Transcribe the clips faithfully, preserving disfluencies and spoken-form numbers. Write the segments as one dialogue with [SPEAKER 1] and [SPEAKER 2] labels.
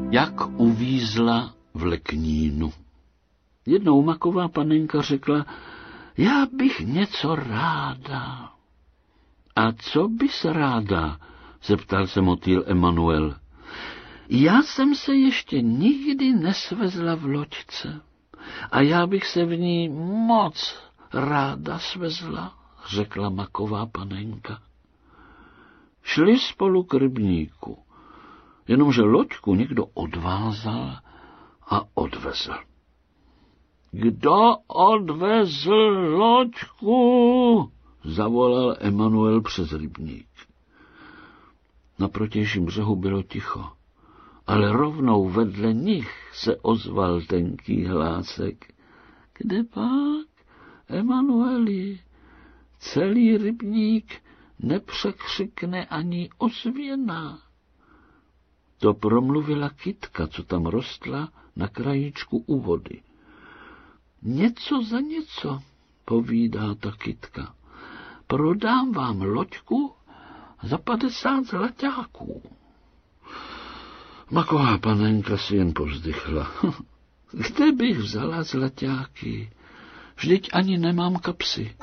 [SPEAKER 1] Jak uvízla v leknínu. Jednou maková panenka řekla, já bych něco ráda. A co bys ráda? Zeptal se motýl Emanuel. Já jsem se ještě nikdy nesvezla v loďce a já bych se v ní moc ráda svezla, řekla maková panenka. Šli spolu k rybníku, jenomže loďku někdo odvázal a odvezl. Kdo odvezl loďku? Zavolal Emanuel přes rybník. Na protějším břehu bylo ticho, ale rovnou vedle nich se ozval tenký hlásek. Kde pak, Emanueli? Celý rybník nepřekřikne ani ozvěna. To promluvila kytka, co tam rostla na krajíčku u vody. Něco za něco, povídá ta kytka. Prodám vám loďku za padesát zlaťáků. Maková panenka si jen povzdychla. Kde bych vzala zlaťáky? Vždyť ani nemám kapsy.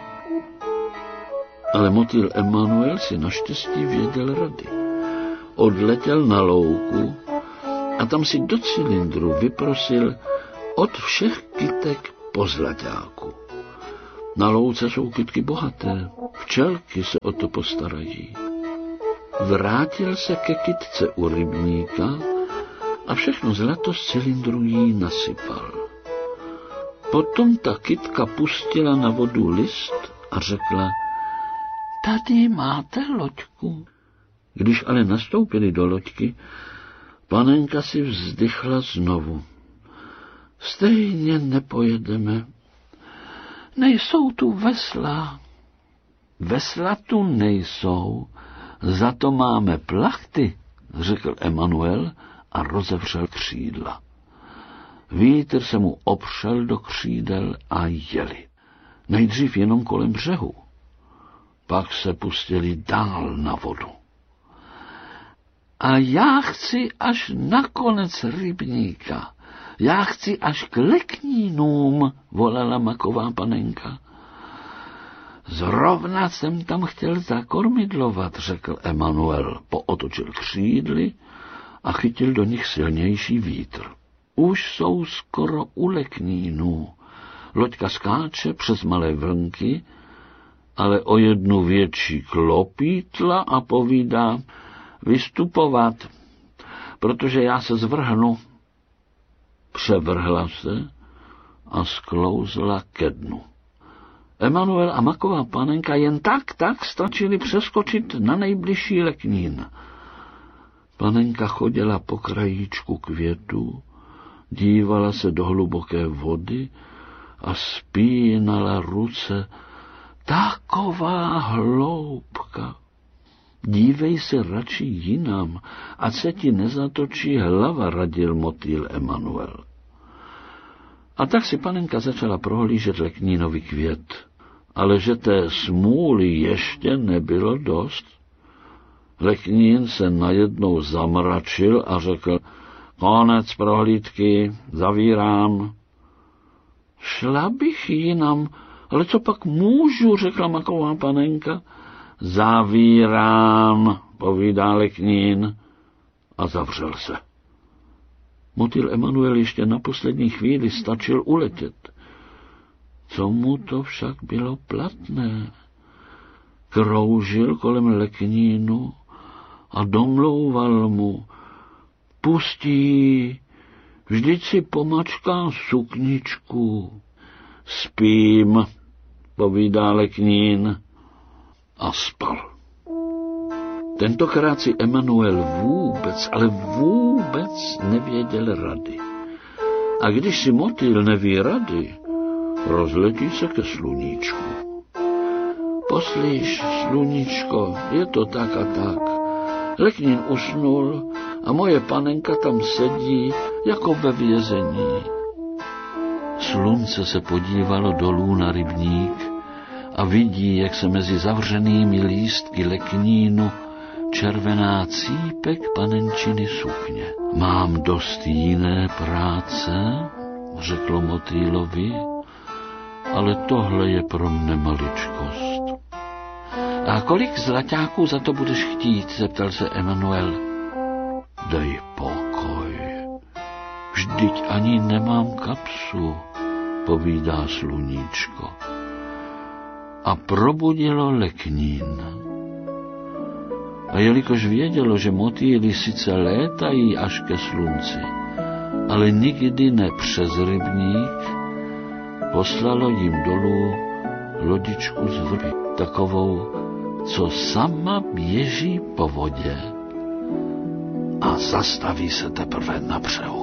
[SPEAKER 1] Ale motýl Emanuel si naštěstí věděl rady. Odletěl na louku a tam si do cylindru vyprosil od všech kytek po zlaťáku. Na louce jsou kytky bohaté, včelky se o to postarají. Vrátil se ke kytce u rybníka a všechno zlato z cylindru jí nasypal. Potom ta kytka pustila na vodu list a řekla, tady máte loďku. Když ale nastoupili do loďky, panenka si vzdychla znovu. Stejně nepojedeme. Nejsou tu vesla. Vesla tu nejsou, za to máme plachty, řekl Emanuel a rozevřel křídla. Vítr se mu opřel do křídel a jeli. Nejdřív jenom kolem břehu. Pak se pustili dál na vodu. A já chci až na konec rybníka. Já chci až k leknínům, volala maková panenka. Zrovna jsem tam chtěl zakormidlovat, řekl Emanuel, pootočil křídly a chytil do nich silnější vítr. Už jsou skoro u leknínů. Loďka skáče přes malé vlnky, ale o jednu větší klopítla a povídá vystupovat, protože já se zvrhnu. Převrhla se a sklouzla ke dnu. Emanuel a maková panenka jen tak, tak stačili přeskočit na nejbližší leknín. Panenka chodila po krajíčku květů, dívala se do hluboké vody a spínala ruce. Taková hloubka. Dívej se radši jinam, ať se ti nezatočí hlava, radil motýl Emanuel. A tak si panenka začala prohlížet leknínový květ, ale že té smůly ještě nebylo dost. Leknín se najednou zamračil a řekl, konec prohlídky, zavírám. Šla bych jinam, ale co pak můžu, řekla maková panenka. Zavírám, povídá leknín a zavřel se. Motýl Emanuel ještě na poslední chvíli stačil uletět. Co mu to však bylo platné? Kroužil kolem leknínu a domlouval mu, pustí, vždyť si pomačkám sukničku. Spím, povídá leknín a spal. Tentokrát si Emanuel vůbec, ale vůbec nevěděl rady. A když si motýl neví rady, rozletí se ke sluníčku. Poslíš, sluníčko, je to tak a tak. Leknín usnul a moje panenka tam sedí jako ve vězení. Slunce se podívalo dolů na rybník a vidí, jak se mezi zavřenými lístky leknínu červená cípek panenčiny sukně. Mám dost jiné práce, řeklo motýlovi, ale tohle je pro mne maličkost. A kolik zlaťáků za to budeš chtít, zeptal se Emanuel. Dej pokoj, vždyť ani nemám kapsu, povídá sluníčko. A probudilo leknín. A jelikož vědělo, že motýly sice létají až ke slunci, ale nikdy ne přes rybník, poslalo jim dolů lodičku z vrby, takovou, co sama běží po vodě a zastaví se teprve na břehu.